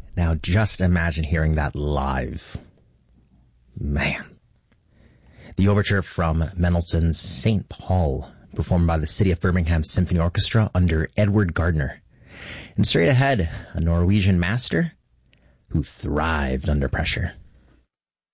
Now just imagine hearing that live. Man. The overture from Mendelssohn's St. Paul, performed by the City of Birmingham Symphony Orchestra under Edward Gardner. And straight ahead, a Norwegian master who thrived under pressure.